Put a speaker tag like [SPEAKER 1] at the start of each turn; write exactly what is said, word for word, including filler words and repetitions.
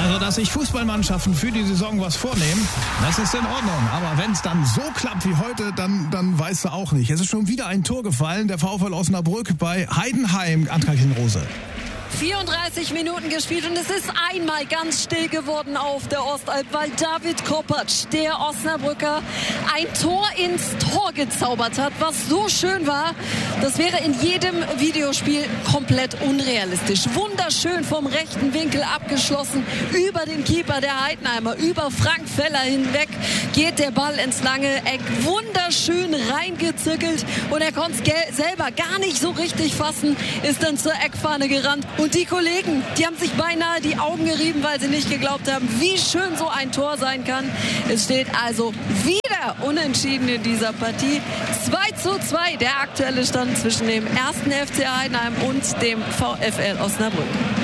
[SPEAKER 1] Also, dass sich Fußballmannschaften für die Saison was vornehmen, das ist in Ordnung. Aber wenn es dann so klappt wie heute, dann, dann weißt du auch nicht. Es ist schon wieder ein Tor gefallen, der VfL Osnabrück bei Heidenheim, Ann-Kathrin Rose.
[SPEAKER 2] vierunddreißig Minuten gespielt und es ist einmal ganz still geworden auf der Ostalb, weil David Kopacz, der Osnabrücker, ein Tor ins Tor gezaubert hat, was so schön war, das wäre in jedem Videospiel komplett unrealistisch. Wunderschön vom rechten Winkel abgeschlossen, über den Keeper der Heidenheimer, über Frank Feller hinweg geht der Ball ins lange Eck, wunderschön reingezirkelt und er konnte es selber gar nicht so richtig fassen, ist dann zur Eckfahne gerannt. Und die Kollegen, die haben sich beinahe die Augen gerieben, weil sie nicht geglaubt haben, wie schön so ein Tor sein kann. Es steht also wieder unentschieden in dieser Partie. zwei zu zwei der aktuelle Stand zwischen dem ersten F C Heidenheim und dem VfL Osnabrück.